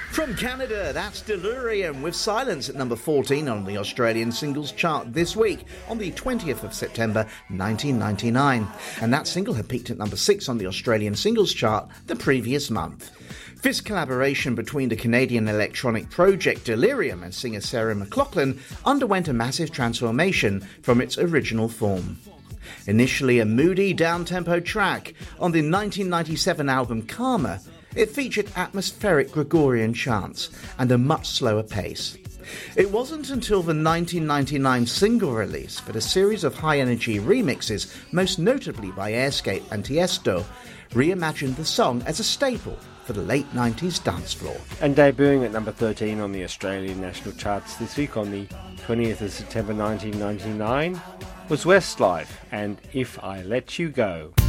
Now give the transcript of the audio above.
From Canada, that's Delirium with Silence at number 14 on the Australian singles chart this week on the 20th of September 1999. And that single had peaked at number 6 on the Australian singles chart the previous month. This collaboration between the Canadian electronic project Delirium and singer Sarah McLachlan underwent a massive transformation from its original form. Initially a moody, down-tempo track, on the 1997 album Karma, it featured atmospheric Gregorian chants and a much slower pace. It wasn't until the 1999 single release that a series of high-energy remixes, most notably by Airscape and Tiesto, reimagined the song as a staple for the late 90s dance floor. And debuting at number 13 on the Australian national charts this week on the 20th of September 1999 was Westlife and If I Let You Go.